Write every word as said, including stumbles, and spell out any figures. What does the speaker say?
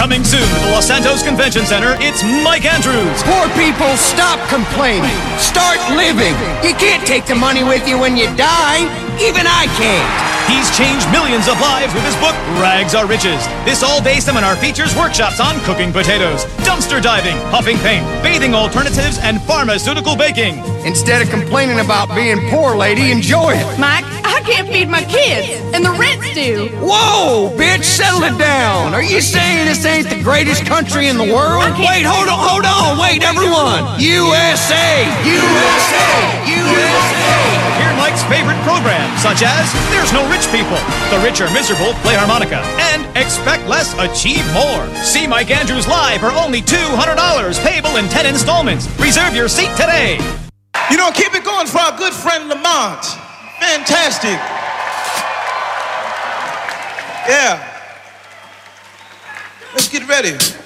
Coming soon to the Los Santos Convention Center, it's Mike Andrews. Poor people, stop complaining. Start living. You can't take the money with you when you die. Even I can't. He's changed millions of lives with his book, Rags Are Riches. This all-day seminar features workshops on cooking potatoes, dumpster diving, huffing paint, bathing alternatives, and pharmaceutical baking. Instead of complaining about being poor, lady, enjoy it. Mike, I can't feed my kids, and the rent's due. Whoa, bitch, settle it down. Are you saying this ain't the greatest country in the world? Wait, hold on, hold on, wait, everyone. U S A, U S A, U S A. Hear Mike's favorite programs, such as There's No Rich People, The Rich Are Miserable, Play Harmonica, and Expect Less, Achieve More. See Mike Andrews live for only two hundred dollars, payable in ten installments. Reserve your seat today. You know, keep it going for our good friend Lamont. Fantastic. Yeah. Let's get ready.